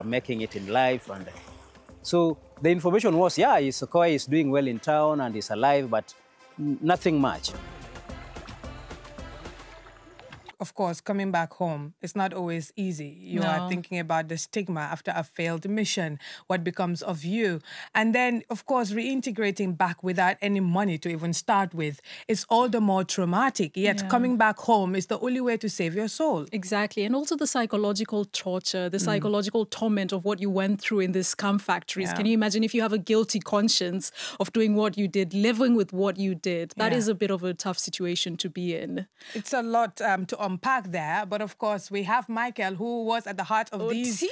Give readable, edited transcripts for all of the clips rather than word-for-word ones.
making it in life. And so the information was, yeah, Sequoia is doing well in town and is alive, but nothing much. Of course, coming back home, it's not always easy. You are thinking about the stigma after a failed mission, what becomes of you. And then, of course, reintegrating back without any money to even start with is all the more traumatic. Yet coming back home is the only way to save your soul. Exactly. And also the psychological torture, the psychological torment of what you went through in these scam factories. Yeah. Can you imagine if you have a guilty conscience of doing what you did, living with what you did? That is a bit of a tough situation to be in. It's a lot to unpack there, but of course we have Michael, who was at the heart of these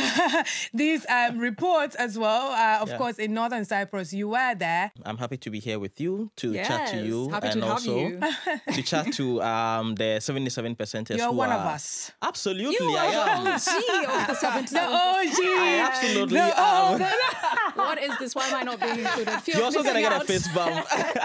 reports as well. Of course, in Northern Cyprus, you were there. I'm happy to be here with you to chat to you, happy and to have also you. to chat to the 77%ers. You're who one are, of us. Absolutely, You I am. are the OG of the 77%. The OG. I absolutely am. What is this? Why am I not being included? You're also gonna get a fist bump.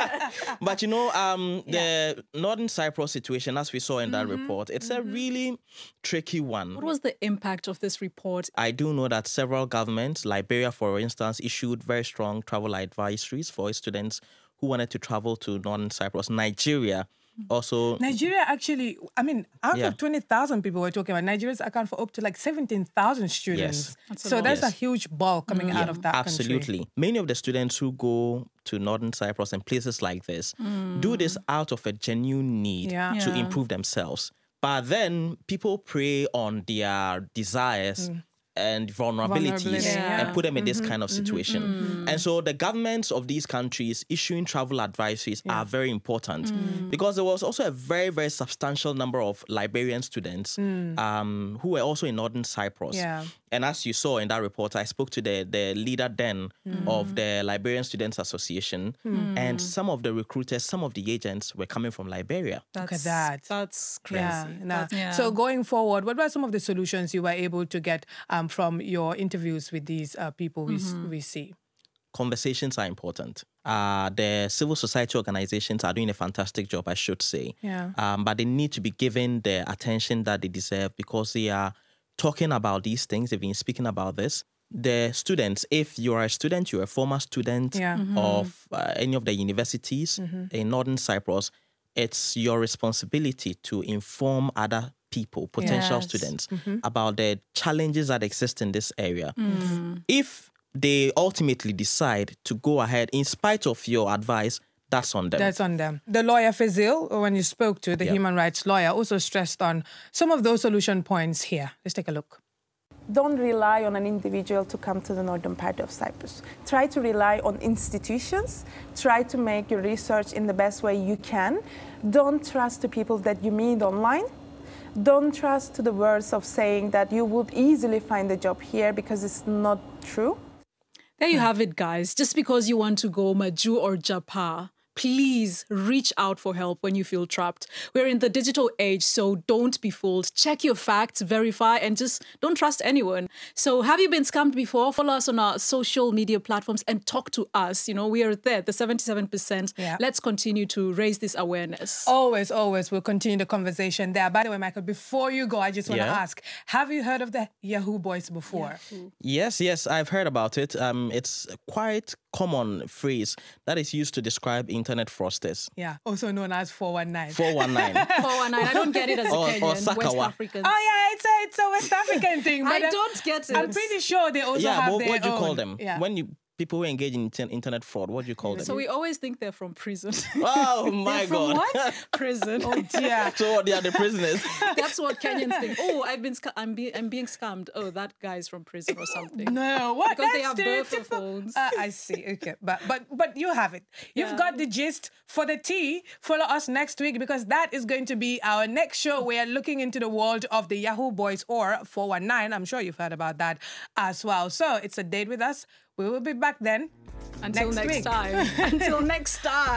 But you know, the Northern Cyprus situation, as we saw in that report, it's a really tricky one. What was the impact of this report? I do know that several governments, Liberia, for instance, issued very strong travel advisories for students who wanted to travel to Northern Cyprus. Nigeria also... Nigeria actually, I mean, out of 20,000 people we're talking about, Nigerians account for up to like 17,000 students. Yes. So that's a huge bulk coming out of that Absolutely. country. Many of the students who go to Northern Cyprus and places like this do this out of a genuine need to improve themselves. But then people prey on their desires and vulnerabilities and put them in this kind of situation. And so the governments of these countries issuing travel advisories are very important because there was also a very, very substantial number of Liberian students who were also in Northern Cyprus. And as you saw in that report, I spoke to the leader then of the Liberian Students Association, and some of the recruiters, some of the agents were coming from Liberia. Look at that. That's crazy. So going forward, what were some of the solutions you were able to get from your interviews with these people we see? Conversations are important. The civil society organizations are doing a fantastic job, I should say. But they need to be given the attention that they deserve because they are talking about these things. They've been speaking about this. The students, if you're a student, you're a former student of any of the universities in Northern Cyprus, it's your responsibility to inform other people, potential students, about the challenges that exist in this area. If they ultimately decide to go ahead, in spite of your advice, that's on them. That's on them. The lawyer Fazil, when you spoke to the human rights lawyer, also stressed on some of those solution points here. Let's take a look. Don't rely on an individual to come to the northern part of Cyprus. Try to rely on institutions. Try to make your research in the best way you can. Don't trust the people that you meet online. Don't trust to the words of saying that you would easily find a job here because it's not true. There you have it, guys. Just because you want to go Maju or Japa, please reach out for help when you feel trapped. We're in the digital age, so don't be fooled. Check your facts, verify, and just don't trust anyone. So have you been scammed before? Follow us on our social media platforms and talk to us. You know, we are there, the 77%. Let's continue to raise this awareness. Always, always. We'll continue the conversation there. By the way, Michael, before you go, I just want to ask, have you heard of the Yahoo Boys before? Yes, I've heard about it. It's quite common phrase that is used to describe internet fraudsters. Yeah, also known as 419. 419. 419. I don't get it as a Kenyan, Sakawa. West African. Oh yeah, it's a West African thing. But I don't get it. I'm pretty sure they also have but their what do you own. call them? When people who engage in internet fraud, what do you call them? So we always think they're from prison. Oh my From God. what? Prison. Oh dear. So they are the prisoners. That's what Kenyans think. Oh, I'm being scammed. Oh, that guy's from prison or something. No, what? Because they That's have burner stereotypical. phones. I see. Okay, but you have it. You've got the gist for the tea. Follow us next week because that is going to be our next show. We are looking into the world of the Yahoo Boys or 419. I'm sure you've heard about that as well. So it's a date with us. We will be back then. Until next week. time. Until next time.